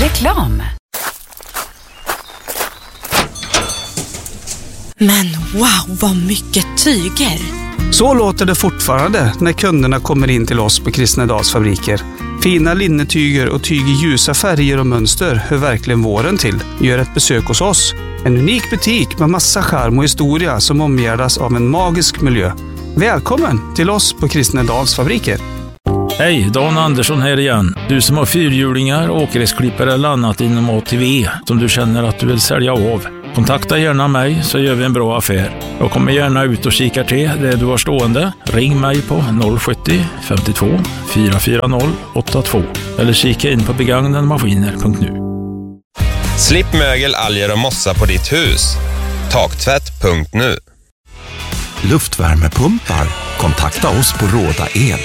Reklam. Men wow, vad mycket tyger! Så låter det fortfarande när kunderna kommer in till oss på Kristnedals fabriker. Fina linnetyger och tyg i ljusa färger och mönster hör verkligen våren till. Gör ett besök hos oss. En unik butik med massa charm och historia som omgärdas av en magisk miljö. Välkommen till oss på Kristnedals fabriker. Hej, Dan Andersson här igen. Du som har fyrhjulingar, åkgräsklippare eller annat inom ATV som du känner att du vill sälja av. Kontakta gärna mig så gör vi en bra affär. Jag kommer gärna ut och kikar till det du har stående. Ring mig på 070 52 440 82 eller kika in på begagnadmaskiner.nu. Slipp mögel, alger och mossa på ditt hus. Taktvätt.nu. Luftvärmepumpar. Kontakta oss på Råda El.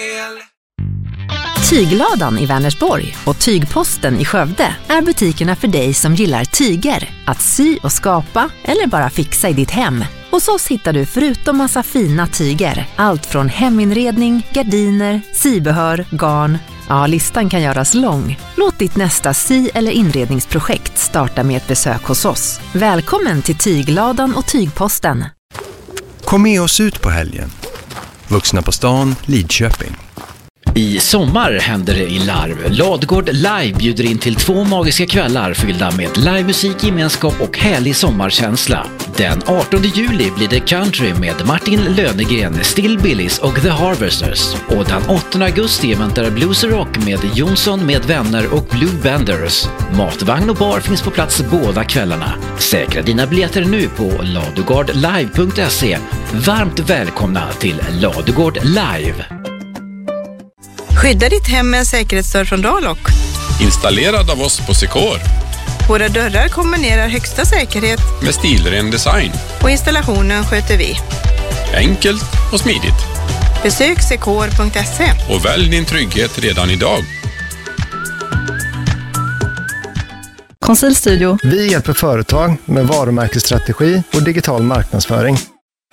Tygladan i Vänersborg och Tygposten i Skövde är butikerna för dig som gillar tyger, att sy och skapa eller bara fixa i ditt hem. Hos oss hittar du förutom massa fina tyger, allt från heminredning, gardiner, sybehör, garn. Ja, listan kan göras lång. Låt ditt nästa sy- eller inredningsprojekt starta med ett besök hos oss. Välkommen till Tygladan och Tygposten. Kom med oss ut på helgen. Vuxna på stan, Lidköping. I sommar händer det i Larv. Ladugård Live bjuder in till 2 magiska kvällar fyllda med livemusik, gemenskap och härlig sommarkänsla. Den 18 juli blir det country med Martin Lönegren, Still Billys och The Harvesters. Och den 8 augusti väntar Blues Rock med Jonsson med vänner och Blue Benders. Matvagn och bar finns på plats båda kvällarna. Säkra dina biljetter nu på ladugårdlive.se. Varmt välkomna till Ladugård Live. Skydda ditt hem med en säkerhetsdörr från Dalock. Installerad av oss på Secor. Våra dörrar kombinerar högsta säkerhet Med stilren design. och installationen sköter vi. Enkelt och smidigt. Besök secor.se. Och välj din trygghet redan idag. Konsilstudio. Vi hjälper företag med varumärkesstrategi och digital marknadsföring.